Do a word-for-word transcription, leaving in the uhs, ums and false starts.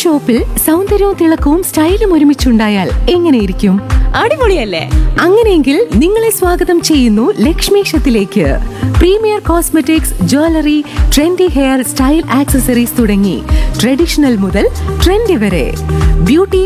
ഷോപ്പിൽ സൗന്ദര്യവും തിളക്കവും സ്റ്റൈലും ഒരുമിച്ചുണ്ടായാൽ എങ്ങനെയിരിക്കും? അടിപൊളിയല്ലേ? അങ്ങനെയെങ്കിൽ നിങ്ങളെ സ്വാഗതം ചെയ്യുന്നു ലക്ഷ്മീഷത്തിലേക്ക്. Premier cosmetics, jewellery, trendy hair style accessories തുടങ്ങി ട്രഡീഷണൽ മുതൽ ട്രെൻഡി വരെ ബ്യൂട്ടി